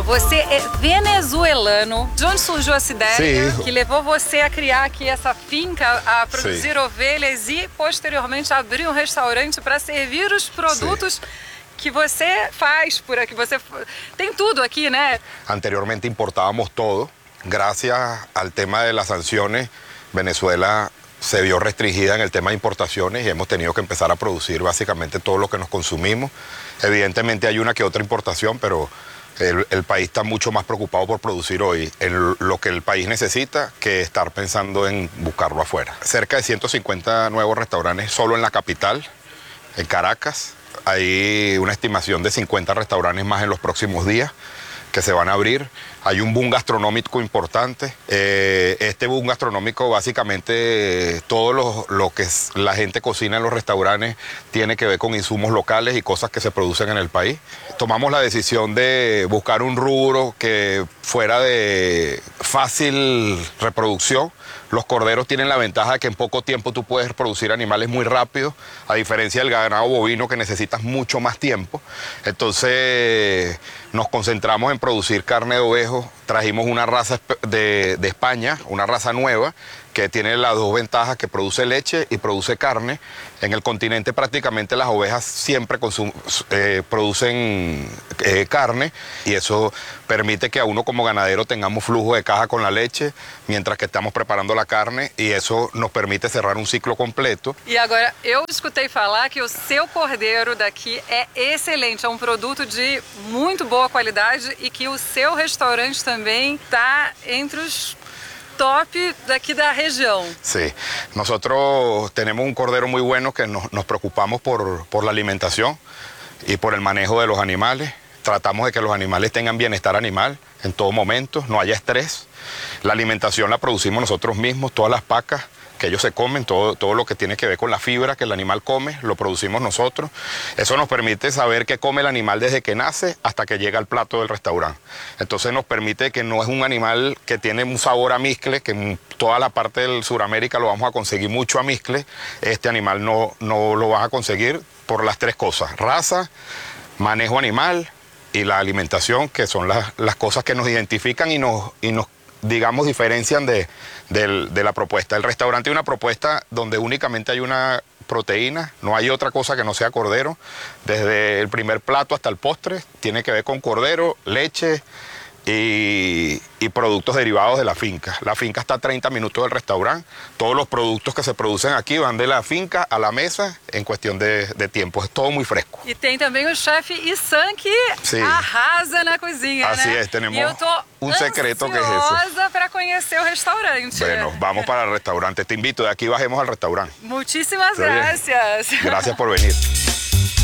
Pedro, você é venezuelano. De onde surgiu essa ideia que levou você a criar aqui essa finca, a produzir ovelhas e posteriormente abrir um restaurante para servir os produtos que você faz por aqui? Você tem tudo aqui, né? Anteriormente importábamos todo. Gracias al tema de las sanciones, Venezuela se vio restringida en el tema de importaciones y hemos tenido que empezar a producir básicamente todo lo que nos consumimos. Evidentemente hay una que otra importación, pero el país está mucho más preocupado por producir hoy en lo que el país necesita que estar pensando en buscarlo afuera. Cerca de 150 nuevos restaurantes solo en la capital, en Caracas. Hay una estimación de 50 restaurantes más en los próximos días que se van a abrir. Hay un boom gastronómico importante. Este boom gastronómico básicamente todo lo que la gente cocina en los restaurantes tiene que ver con insumos locales y cosas que se producen en el país. Tomamos la decisión de buscar un rubro que fuera de fácil reproducción. Los corderos tienen la ventaja de que en poco tiempo tú puedes producir animales muy rápido, a diferencia del ganado bovino que necesitas mucho más tiempo. Entonces nos concentramos en producir carne de ovejo. Trajimos una raza de España, una raza nueva, que tiene las dos ventajas, que produce leche y produce carne. En el continente prácticamente las ovejas siempre producen carne y eso permite que a uno como ganadero tengamos flujo de caja con la leche mientras que estamos preparando la carne y eso nos permite cerrar um ciclo completo. E agora, eu escutei falar que o seu cordeiro daqui é excelente, é um produto de muito boa qualidade e que o seu restaurante também está entre os top daqui da região. Sí, nosotros tenemos un cordero muy bueno que nos preocupamos por la alimentación y por el manejo de los animales. Tratamos de que los animales tengan bienestar animal en todo momento, no haya estrés. La alimentación la producimos nosotros mismos, todas las pacas que ellos se comen, todo lo que tiene que ver con la fibra que el animal come, lo producimos nosotros. Eso nos permite saber qué come el animal desde que nace hasta que llega al plato del restaurante. Entonces nos permite que no es un animal que tiene un sabor a mezcle, que en toda la parte del Suramérica lo vamos a conseguir mucho a mezcle. Este animal no lo vas a conseguir por las tres cosas: raza, manejo animal y la alimentación, que son las cosas que nos identifican y nos digamos, diferencian de la propuesta. El restaurante es una propuesta donde únicamente hay una proteína, no hay otra cosa que no sea cordero. Desde el primer plato hasta el postre tiene que ver con cordero, leche y productos derivados de la finca. La finca está a 30 minutos del restaurante. Todos los productos que se producen aquí van de la finca a la mesa en cuestión de tiempo. Es todo muy fresco. E tem também o chefe Issan que arrasa na cozinha, Así né? es, tenemos e eu tô un secreto que es eso. ansiosa para conhecer o restaurante. Bueno, vamos para el restaurante. Te invito, de aquí bajemos al restaurante. Muchísimas gracias. Gracias por venir.